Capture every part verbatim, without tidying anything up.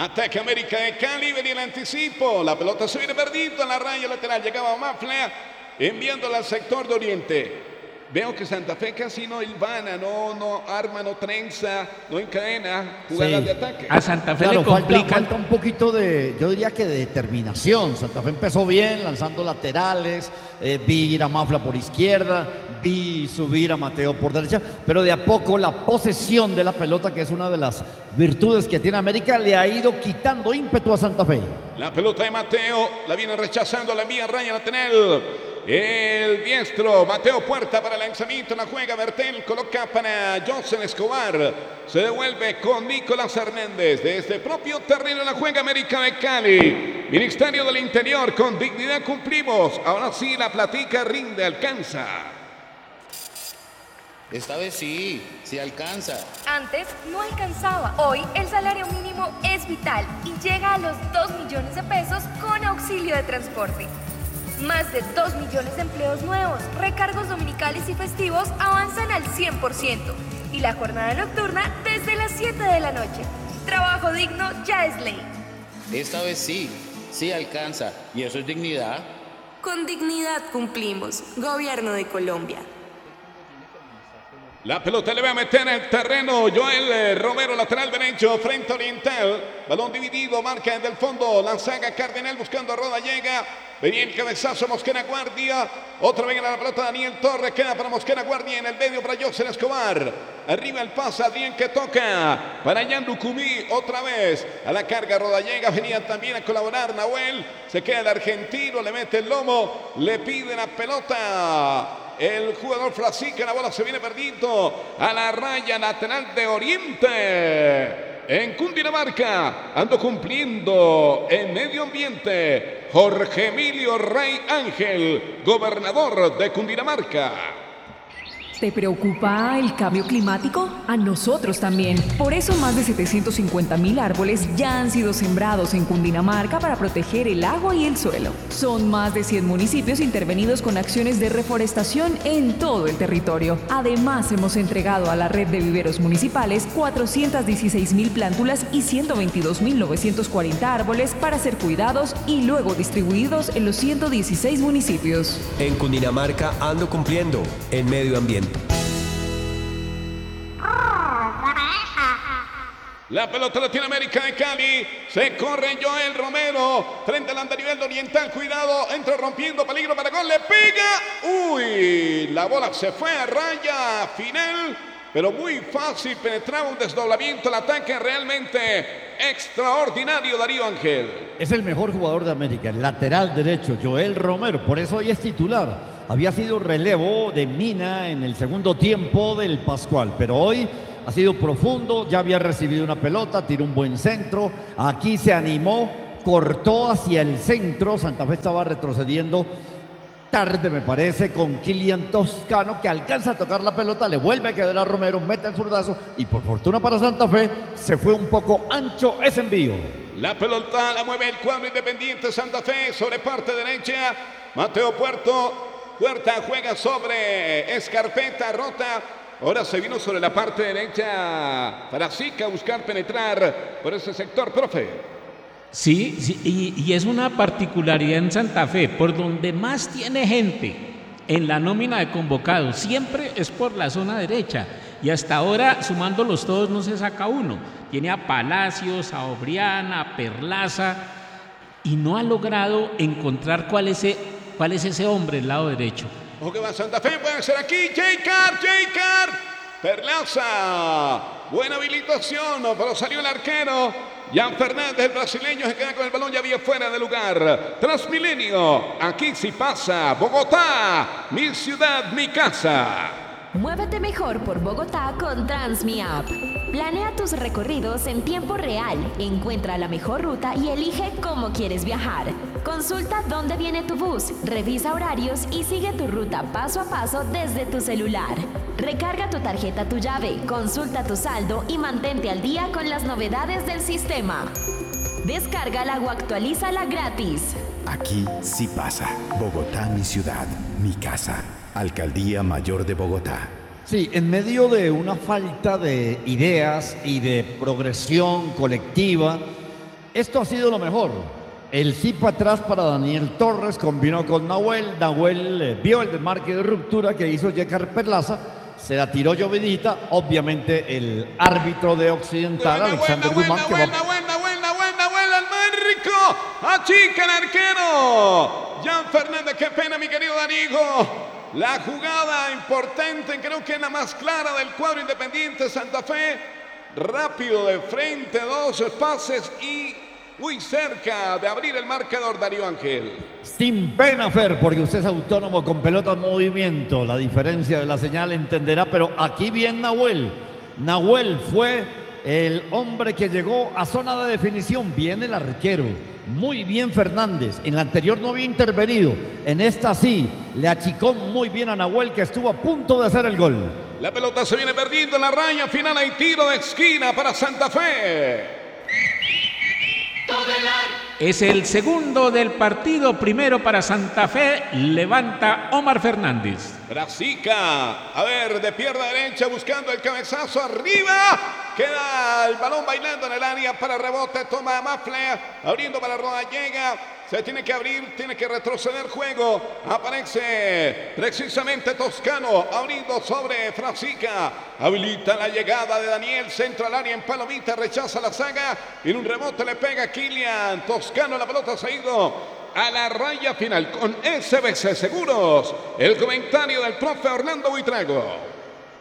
Ataque América de Cali, venía el anticipo. La pelota se viene perdida a la raya lateral. Llegaba Mafla enviándola al sector de Oriente. Veo que Santa Fe casi no hilvana, no, no arma, no trenza, no encadena jugadas Sí. de ataque. A Santa Fe Claro, le falta, complican. falta un poquito de, yo diría que de determinación. Santa Fe empezó bien, lanzando laterales, eh, vi ir a Mafla por izquierda, vi subir a Mateo por derecha, pero de a poco la posesión de la pelota, que es una de las virtudes que tiene América, le ha ido quitando ímpetu a Santa Fe. La pelota de Mateo, la viene rechazando, la envía raya lateral. El diestro, Mateo Puerta para el lanzamiento, la juega Bertel, coloca para Johnson Escobar. Se devuelve con Nicolás Hernández. Desde propio terreno la juega América de Cali. Ministerio del Interior, con dignidad cumplimos. Ahora sí, la platica rinde, alcanza. Esta vez sí, sí alcanza. Antes no alcanzaba. Hoy el salario mínimo es vital y llega a los dos millones de pesos con auxilio de transporte. Más de dos millones de empleos nuevos, recargos dominicales y festivos avanzan al cien por ciento y la jornada nocturna desde las siete de la noche. Trabajo digno ya es ley. Esta vez sí, sí alcanza. ¿Y eso es dignidad? Con dignidad cumplimos. Gobierno de Colombia. La pelota le va a meter en el terreno Joel eh, Romero, lateral derecho, frente oriental. Balón dividido, marca desde el fondo. La saga Cardenal buscando a Roda, llega. Venía el cabezazo, Mosquera Guardia. Otra vez en la pelota Daniel Torres, queda para Mosquera Guardia en el medio para José Escobar. Arriba el pase, Adrián que toca para Yandu Cumí. Otra vez a la carga Roda, llega. Venía también a colaborar Nahuel. Se queda el argentino, le mete el lomo, le pide la pelota. El jugador Flasica, la bola se viene perdido a la raya lateral de Oriente. En Cundinamarca, ando cumpliendo en medio ambiente. Jorge Emilio Rey Ángel, gobernador de Cundinamarca. ¿Te preocupa el cambio climático? A nosotros también. Por eso más de setecientos cincuenta mil árboles ya han sido sembrados en Cundinamarca para proteger el agua y el suelo. Son más de cien municipios intervenidos con acciones de reforestación en todo el territorio. Además, hemos entregado a la red de viveros municipales cuatrocientas dieciséis mil plántulas y ciento veintidós mil novecientos cuarenta árboles para ser cuidados y luego distribuidos en los ciento dieciséis municipios. En Cundinamarca ando cumpliendo en medio ambiente. La pelota la tiene América de Cali. Se corre Joel Romero. Frente al andarivel de Oriental. Cuidado. Entra rompiendo. Peligro para gol. Le pega. Uy. La bola se fue a raya final. Pero muy fácil. Penetraba un desdoblamiento. El ataque realmente extraordinario, Darío Ángel. Es el mejor jugador de América, el lateral derecho, Joel Romero. Por eso hoy es titular. Había sido relevo de Mina en el segundo tiempo del Pascual, pero hoy ha sido profundo, ya había recibido una pelota, tiró un buen centro, aquí se animó, cortó hacia el centro, Santa Fe estaba retrocediendo tarde me parece, con Kilian Toscano, que alcanza a tocar la pelota, le vuelve a quedar a Romero, mete el zurdazo y por fortuna para Santa Fe se fue un poco ancho ese envío. La pelota la mueve el cuadro Independiente Santa Fe sobre parte derecha, Mateo Puerto, Puerta juega sobre Escarpeta, rota. Ahora se vino sobre la parte derecha para Sica buscar penetrar por ese sector, profe. Sí, sí y, y es una particularidad en Santa Fe, por donde más tiene gente en la nómina de convocados, siempre es por la zona derecha. Y hasta ahora, sumándolos todos, no se saca uno. Tiene a Palacios, a Obriana, a Perlaza, y no ha logrado encontrar cuál es, ese, cuál es ese hombre del lado derecho. Ojo que va Santa Fe, puede ser aquí, J-Car, J-Car, Perlaza, buena habilitación, pero salió el arquero, Jan Fernández, el brasileño, se queda con el balón, ya había fuera de lugar, Transmilenio, aquí sí pasa, Bogotá, mi ciudad, mi casa. Muévete mejor por Bogotá con TransMiApp. Planea tus recorridos en tiempo real, encuentra la mejor ruta y elige cómo quieres viajar. Consulta dónde viene tu bus, revisa horarios y sigue tu ruta paso a paso desde tu celular. Recarga tu tarjeta Tu Llave, consulta tu saldo y mantente al día con las novedades del sistema. Descárgala o actualízala gratis. Aquí sí pasa. Bogotá, mi ciudad, mi casa. Alcaldía Mayor de Bogotá. Sí, en medio de una falta de ideas y de progresión colectiva, Esto ha sido lo mejor. El sí para atrás para Daniel Torres combinó con Nahuel. Nahuel eh, vio el desmarque de ruptura que hizo Yecar Perlaza. Se la tiró llovidita. Obviamente el árbitro de Occidental, Nahuel, Alexander Nahuel, Guzmán, que Nahuel, va... Nahuel, Nahuel, Nahuel, Nahuel, al marco. Achica el arquero. Jan Fernández, qué pena, mi querido Danigo. La jugada importante, creo que es la más clara del cuadro Independiente Santa Fe. Rápido de frente, dos pases y muy cerca de abrir el marcador, Darío Ángel. Sin pena, Fer, porque usted es autónomo con pelota en movimiento. La diferencia de la señal entenderá, pero aquí bien Nahuel. Nahuel fue el hombre que llegó a zona de definición. Viene el arquero. Muy bien Fernández. En la anterior no había intervenido. En esta sí. Le achicó muy bien a Nahuel, que estuvo a punto de hacer el gol. La pelota se viene perdiendo en la raya final. Hay tiro de esquina para Santa Fe. Es el segundo del partido, primero para Santa Fe, levanta Omar Fernández. Brasica, a ver, de pierna derecha buscando el cabezazo arriba. Queda el balón bailando en el área para rebote, toma Mafle, abriendo para Rodallega. Se tiene que abrir, tiene que retroceder juego. Aparece precisamente Toscano, abriendo sobre Frasica. Habilita la llegada de Daniel, centro al área en Palomita, rechaza la saga. En un rebote le pega Kilian Toscano, la pelota se ha ido a la raya final con S B C Seguros. El comentario del profe Orlando Buitrago.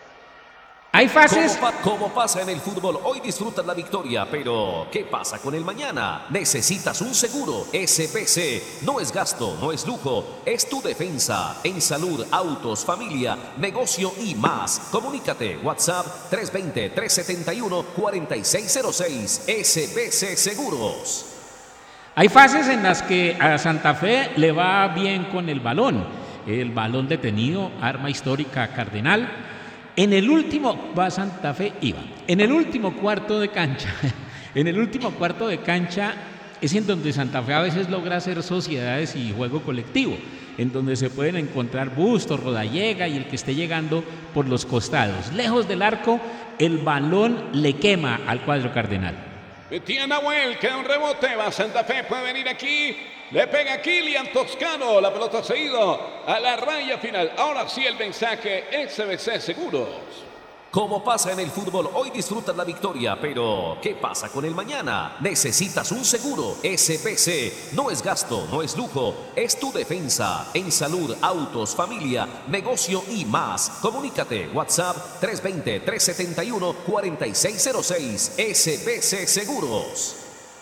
Hay fases. Como, pa como pasa en el fútbol, hoy disfrutas la victoria, pero ¿qué pasa con el mañana? Necesitas un seguro. S B C no es gasto, no es lujo, es tu defensa. En salud, autos, familia, negocio y más. Comunícate. WhatsApp tres dos cero, tres siete uno, cuatro seis cero seis. S B C Seguros. Hay fases en las que a Santa Fe le va bien con el balón. El balón detenido, arma histórica Cardenal. En el último, va Santa Fe, iba. En el último cuarto de cancha, en el último cuarto de cancha es en donde Santa Fe a veces logra hacer sociedades y juego colectivo, en donde se pueden encontrar Bustos, Rodallega y el que esté llegando por los costados. Lejos del arco, el balón le quema al cuadro cardenal. Metía Nahuel, queda un rebote, va Santa Fe, puede venir aquí. Le pega Kilian Toscano, la pelota se ha ido a la raya final. Ahora sí el mensaje, S B C Seguros. Como pasa en el fútbol, hoy disfrutas la victoria, pero ¿qué pasa con el mañana? Necesitas un seguro. S B C no es gasto, no es lujo, es tu defensa. En salud, autos, familia, negocio y más. Comunícate. WhatsApp tres dos cero, tres siete uno, cuatro seis cero seis. S B C Seguros.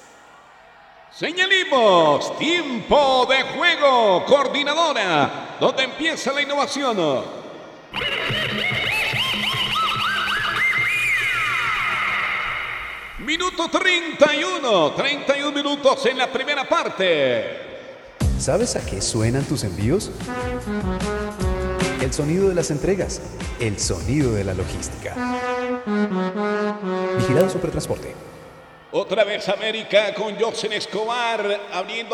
Señalimos, tiempo de juego, coordinadora, donde empieza la innovación. Minuto treinta y uno, treinta y uno minutos en la primera parte. ¿Sabes a qué suenan tus envíos? El sonido de las entregas, el sonido de la logística. Vigilado Supertransporte. Otra vez América con José Escobar abriendo